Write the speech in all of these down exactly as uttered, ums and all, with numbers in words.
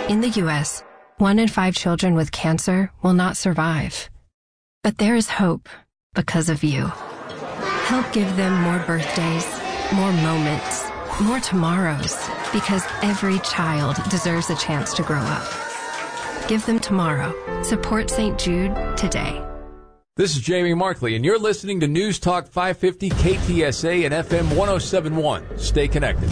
In the U S, one in five children with cancer will not survive. But there is hope because of you. Help give them more birthdays, more moments, more tomorrows, because every child deserves a chance to grow up. Give them tomorrow. Support Saint Jude today. This is Jamie Markley, and you're listening to News Talk five fifty K T S A and F M one oh seven point one. Stay connected.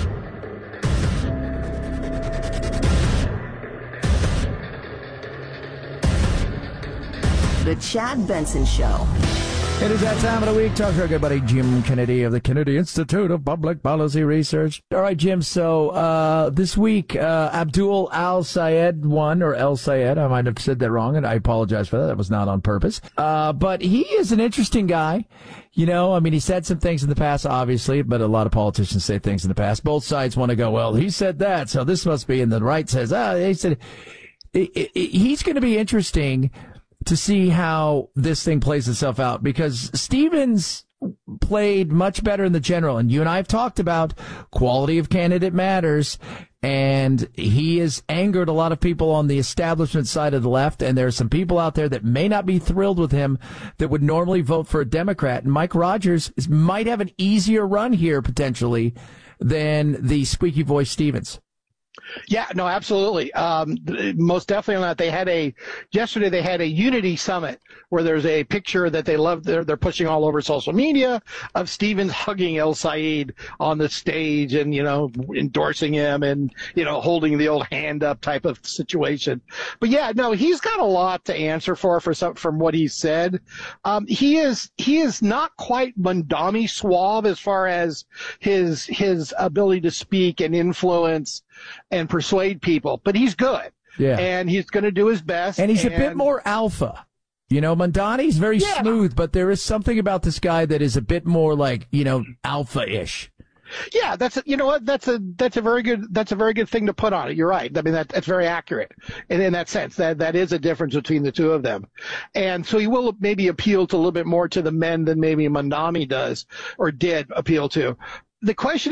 The Chad Benson Show. It is that time of the week. Talk to our good buddy Jim Kennedy of the Kennedy Institute of Public Policy Research. All right, Jim. So uh this week, uh Abdul Al-Sayed won, or El-Sayed. I might have said that wrong, and I apologize for that. That was not on purpose. Uh But he is an interesting guy. You know, I mean, he said some things in the past, obviously, but a lot of politicians say things in the past. Both sides want to go, well, he said that, so this must be, and the right says, ah, he said, it, it, it, he's going to be interesting to see how this thing plays itself out, because Stevens played much better in the general. And you and I have talked about quality of candidate matters, and he has angered a lot of people on the establishment side of the left. And there are some people out there that may not be thrilled with him that would normally vote for a Democrat. And Mike Rogers is, might have an easier run here potentially than the squeaky voice Stevens. Yeah, no, absolutely. Um, most definitely on that. They had a, yesterday they had a unity summit where there's a picture that they love, they're, they're pushing all over social media of Stevens hugging El-Sayed on the stage and, you know, endorsing him and, you know, holding the old hand up type of situation. But yeah, no, he's got a lot to answer for, for some, from what he said. Um, he is, he is not quite Mondami suave as far as his, his ability to speak and influence and persuade people, but he's good. Yeah. And he's going to do his best. And he's and, a bit more alpha. You know, Mondani's very yeah. smooth, but there is something about this guy that is a bit more like, you know, alpha-ish. Yeah, that's a, you know what, that's a that's a very good that's a very good thing to put on it. You're right. I mean, that that's very accurate, and in that sense, that that is a difference between the two of them. And so he will maybe appeal to a little bit more to the men than maybe Mondami does or did appeal to. The question